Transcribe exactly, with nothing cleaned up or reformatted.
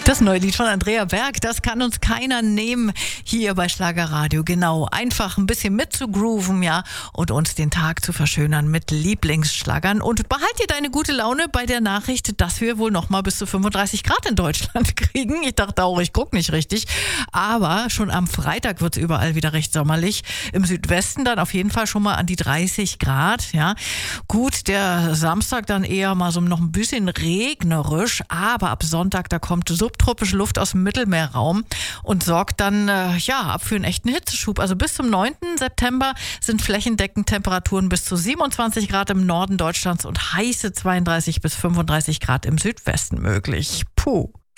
Das neue Lied von Andrea Berg, das kann uns keiner nehmen hier bei Schlagerradio. Genau, einfach ein bisschen mitzugrooven, ja, und uns den Tag zu verschönern mit Lieblingsschlagern. Und behalt dir deine gute Laune bei der Nachricht, dass wir wohl noch mal bis zu fünfunddreißig Grad in Deutschland kriegen. Ich dachte auch, ich gucke nicht richtig. Aber schon am Freitag wird es überall wieder recht sommerlich. Im Südwesten dann auf jeden Fall schon mal an die dreißig Grad, ja. Gut, der Samstag dann eher mal so noch ein bisschen regnerisch, aber ab Sonntag, da kommt subtropische Luft aus dem Mittelmeerraum und sorgt dann äh, ja für einen echten Hitzeschub. Also bis zum neunten September sind flächendeckend Temperaturen bis zu siebenundzwanzig Grad im Norden Deutschlands und heiße zweiunddreißig bis fünfunddreißig Grad im Südwesten möglich. Puh.